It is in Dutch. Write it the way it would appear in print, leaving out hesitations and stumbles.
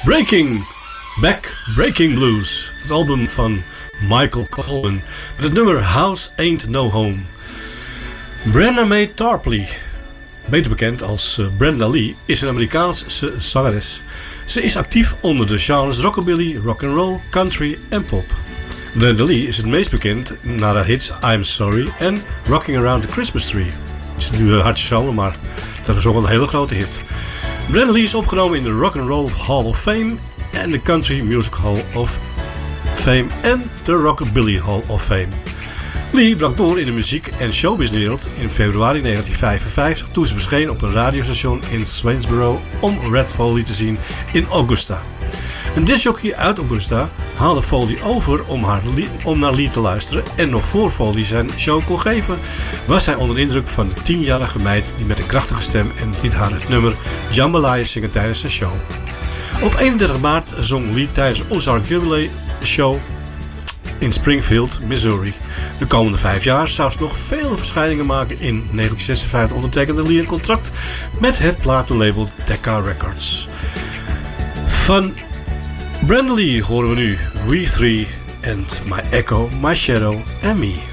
Breaking Blues, het album van Michael Coleman met het nummer House Ain't No Home. Brenda Mae Tarpley, beter bekend als Brenda Lee, is een Amerikaanse zangeres. Ze is actief onder de genres rockabilly, rock'n'roll, country en pop. Brenda Lee is het meest bekend naar haar hits I'm Sorry en Rocking Around the Christmas Tree. Het is nu hartje zomer, maar dat is ook wel een hele grote hit. Brenda Lee is opgenomen in de Rock'n'Roll Hall of Fame en de Country Music Hall of Fame en de Rockabilly Hall of Fame. Lee brak door in de muziek- en showbizwereld in februari 1955 toen ze verscheen op een radiostation in Swainsboro om Red Foley te zien in Augusta. Een discjockey uit Augusta haalde Foley over om naar Lee te luisteren en nog voor Foley zijn show kon geven was hij onder de indruk van de 10-jarige meid die met een krachtige stem en liet haar het nummer Jambalaya zingen tijdens zijn show. Op 31 maart zong Lee tijdens de Ozark Jubilee Show in Springfield, Missouri. De komende 5 jaar zou ze nog vele verschijningen maken. In 1956 ondertekende Lee een contract met het platenlabel Decca Records. Van Brenda Lee horen we nu We Three and My Echo, My Shadow and Me.